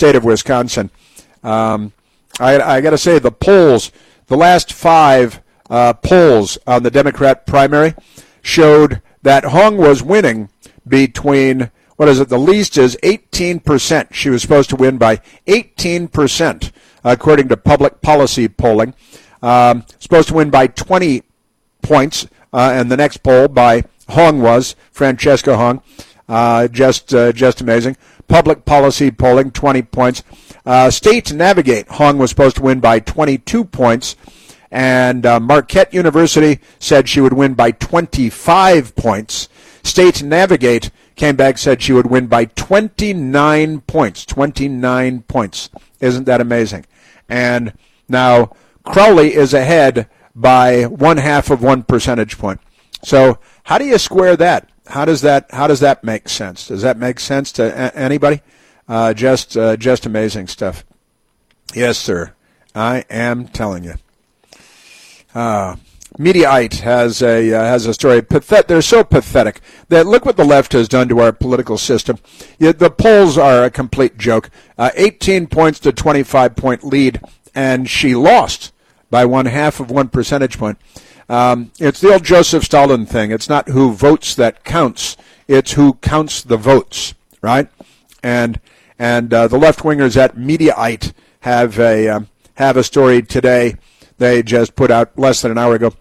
state of Wisconsin. I got to say, the polls, the last 5 polls on the Democrat primary showed that Hung was winning between, the least is 18%. She was supposed to win by 18%, according to public policy polling. Supposed to win by 20 points, and the next poll by Francesca Hung, just amazing. Public policy polling, 20 points. State Navigate, Hung was supposed to win by 22 points, and Marquette University said she would win by 25 points. State Navigate came back, said she would win by 29 points. 29 points. Isn't that amazing? And now Crowley is ahead by 1/2 of 1 percentage point. So how do you square that? How does that make sense? Does that make sense to anybody? Just amazing stuff. Yes, sir. I am telling you. Mediaite has a story. They're so pathetic that look what the left has done to our political system. The polls are a complete joke. 18 points to 25-point lead, and she lost by 1/2 of 1 percentage point. It's the old Joseph Stalin thing. It's not who votes that counts. It's who counts the votes, right? And the left-wingers at Mediaite have a story today. They just put out less than an hour ago.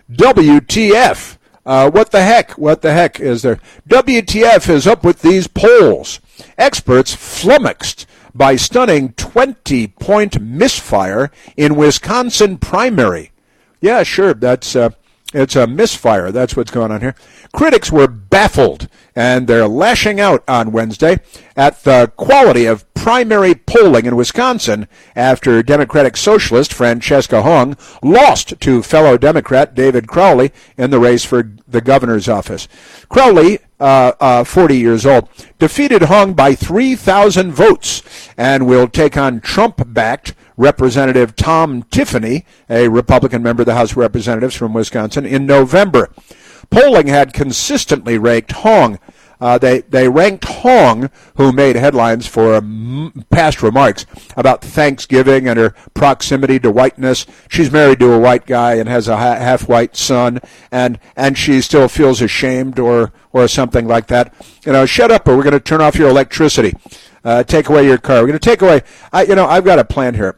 WTF? What the heck? What the heck is there? WTF is up with these polls. Experts flummoxed by stunning 20-point misfire in Wisconsin primary. Yeah, sure, it's a misfire. That's what's going on here. Critics were baffled, and they're lashing out on Wednesday at the quality of primary polling in Wisconsin after Democratic Socialist Francesca Hung lost to fellow Democrat David Crowley in the race for the governor's office. Crowley, 40 years old, defeated Hung by 3,000 votes and will take on Trump-backed Representative Tom Tiffany, a Republican member of the House of Representatives from Wisconsin, in November. Polling had consistently ranked Hung. They ranked Hung, who made headlines for past remarks about Thanksgiving and her proximity to whiteness. She's married to a white guy and has a half-white son, and she still feels ashamed or something like that. Shut up or we're going to turn off your electricity. Take away your car. We're going to take away. I've got a plan here.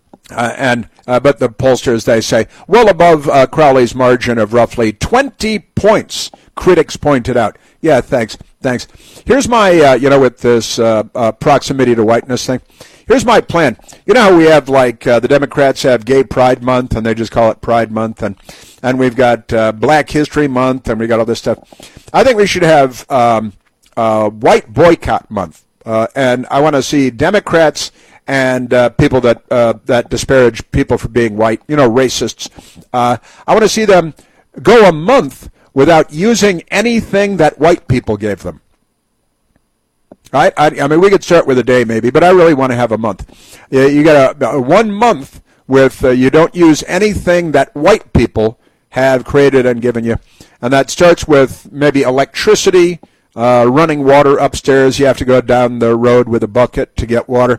But the pollsters, they say, well above Crowley's margin of roughly 20 points, critics pointed out. Yeah, thanks. Here's my, with this proximity to whiteness thing, here's my plan. You know how we have, the Democrats have Gay Pride Month, and they just call it Pride Month, and we've got Black History Month, and we got all this stuff. I think we should have White Boycott Month, and I want to see Democrats and people that disparage people for being white, racists. I want to see them go a month without using anything that white people gave them. Right? I mean, we could start with a day maybe, but I really want to have a month. You got 1 month with you don't use anything that white people have created and given you. And that starts with maybe electricity, running water upstairs. You have to go down the road with a bucket to get water.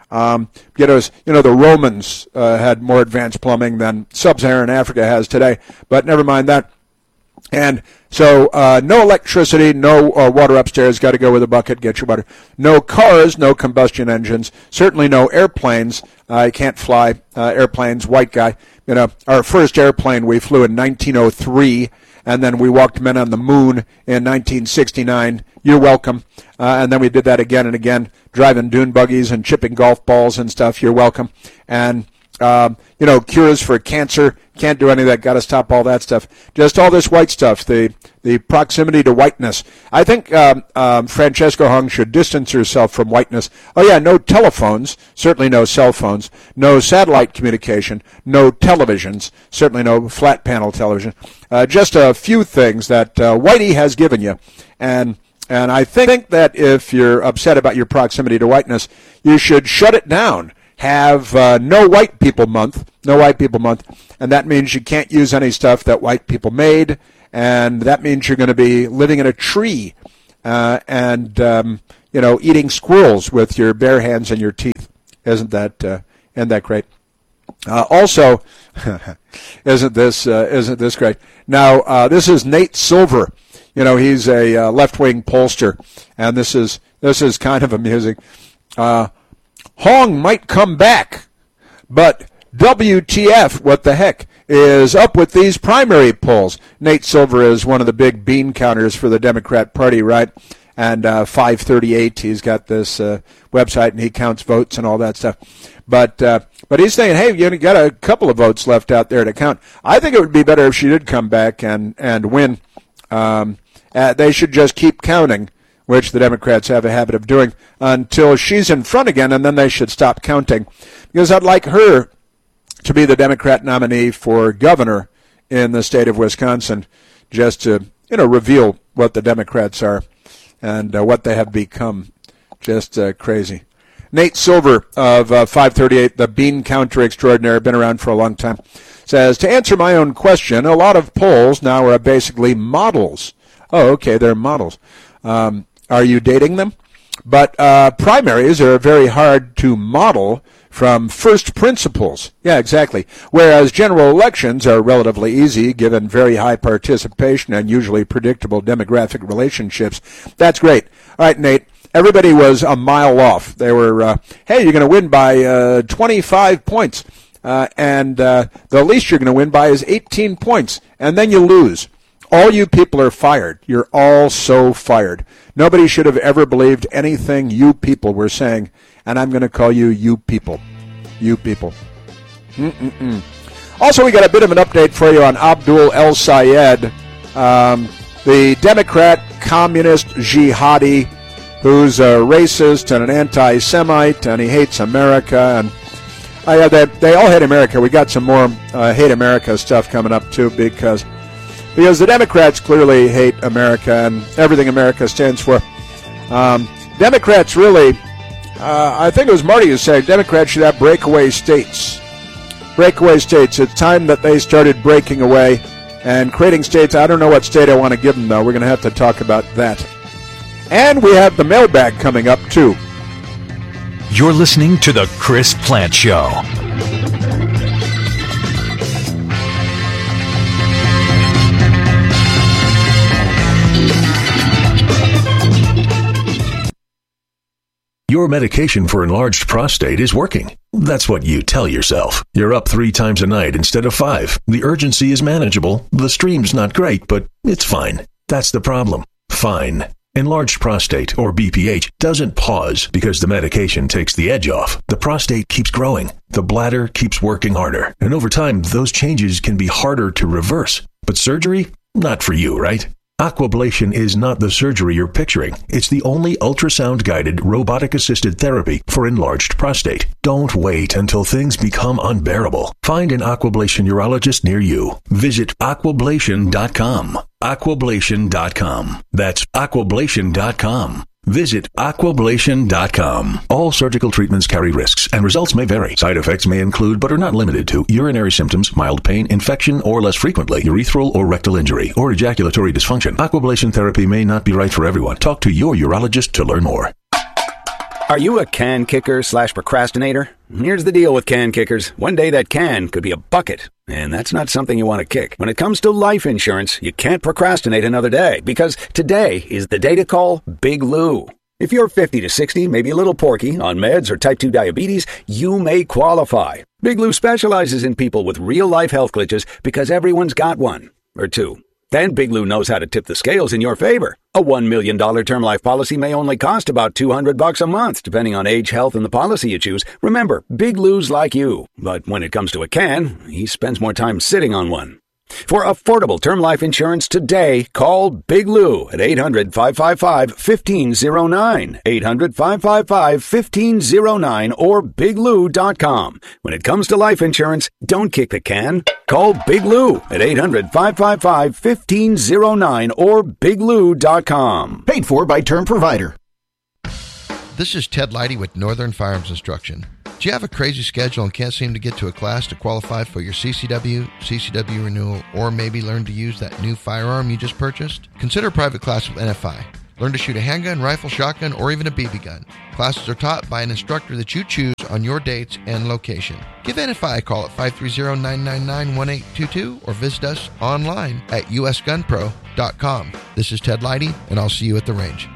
The Romans had more advanced plumbing than sub-Saharan Africa has today, but never mind that. And so no electricity, no water upstairs, got to go with a bucket, get your water. No cars, no combustion engines, certainly no airplanes. I can't fly airplanes, white guy. Our first airplane we flew in 1903, and then we walked men on the moon in 1969. You're welcome. And then we did that again and again, driving dune buggies and chipping golf balls and stuff. You're welcome. And, cures for cancer, can't do any of that, got to stop all that stuff. Just all this white stuff, the proximity to whiteness. I think Francesca Hung should distance herself from whiteness. Oh, yeah, no telephones, certainly no cell phones, no satellite communication, no televisions, certainly no flat panel television. Just a few things that Whitey has given you. And I think that if you're upset about your proximity to whiteness, you should shut it down. Have no white people month, and that means you can't use any stuff that white people made, and that means you're going to be living in a tree, and eating squirrels with your bare hands and your teeth. Isn't that great? Also, isn't this great? Now, this is Nate Silver. He's a left-wing pollster, and this is kind of amusing. Hong might come back, but WTF, what the heck, is up with these primary polls? Nate Silver is one of the big bean counters for the Democrat Party, right? And 538, he's got this website, and he counts votes and all that stuff. But he's saying, hey, you got a couple of votes left out there to count. I think it would be better if she did come back and win. They should just keep counting, which the Democrats have a habit of doing, until she's in front again, and then they should stop counting. Because I'd like her to be the Democrat nominee for governor in the state of Wisconsin, just to, reveal what the Democrats are and what they have become. Just crazy. Nate Silver of 538, the bean counter extraordinaire, been around for a long time, says, to answer my own question, a lot of polls now are basically models. Oh, okay, they're models. Are you dating them? But primaries are very hard to model from first principles. Yeah, exactly. Whereas general elections are relatively easy, given very high participation and usually predictable demographic relationships. That's great. All right, Nate. Everybody was a mile off. They were, hey, you're going to win by 25 points. And the least you're going to win by is 18 points. And then you lose. All you people are fired. You're all so fired. Nobody should have ever believed anything you people were saying. And I'm going to call you people. You people. Also, we got a bit of an update for you on Abdul El Sayed, the Democrat communist jihadi who's a racist and an anti-Semite, and he hates America. And they all hate America. We got some more hate America stuff coming up, too, because the Democrats clearly hate America and everything America stands for. Democrats really, I think it was Marty who said, Democrats should have breakaway states. Breakaway states. It's time that they started breaking away and creating states. I don't know what state I want to give them, though. We're going to have to talk about that. And we have the mailbag coming up, too. You're listening to The Chris Plante Show. Your medication for enlarged prostate is working. That's what you tell yourself. You're up 3 times a night instead of 5. The urgency is manageable. The stream's not great, but it's fine. That's the problem. Fine. Enlarged prostate, or BPH, doesn't pause because the medication takes the edge off. The prostate keeps growing. The bladder keeps working harder. And over time, those changes can be harder to reverse. But surgery? Not for you, right? Aquablation is not the surgery you're picturing. It's the only ultrasound-guided, robotic-assisted therapy for enlarged prostate. Don't wait until things become unbearable. Find an Aquablation urologist near you. Visit aquablation.com. Aquablation.com. That's aquablation.com. Visit aquablation.com. All surgical treatments carry risks, and results may vary. Side effects may include, but are not limited to, urinary symptoms, mild pain, infection, or less frequently, urethral or rectal injury, or ejaculatory dysfunction. Aquablation therapy may not be right for everyone. Talk to your urologist to learn more. Are you a can kicker / procrastinator? Here's the deal with can kickers. One day that can could be a bucket, and that's not something you want to kick. When it comes to life insurance, you can't procrastinate another day, because today is the day to call Big Lou. If you're 50 to 60, maybe a little porky, on meds or type 2 diabetes, you may qualify. Big Lou specializes in people with real-life health glitches because everyone's got one, or two. Then Big Lou knows how to tip the scales in your favor. A $1 million term life policy may only cost about $200 a month, depending on age, health, and the policy you choose. Remember, Big Lou's like you. But when it comes to a can, he spends more time sitting on one. For affordable term life insurance today, call Big Lou at 800-555-1509, 800-555-1509, or biglou.com. When it comes to life insurance, don't kick the can. Call Big Lou at 800-555-1509 or biglou.com. Paid for by Term Provider. This is Ted Leidy with Northern Firearms Instruction. Do you have a crazy schedule and can't seem to get to a class to qualify for your CCW renewal, or maybe learn to use that new firearm you just purchased? Consider a private class with NFI. Learn to shoot a handgun, rifle, shotgun, or even a BB gun. Classes are taught by an instructor that you choose on your dates and location. Give NFI a call at 530-999-1822 or visit us online at usgunpro.com. This is Ted Leidy, and I'll see you at the range.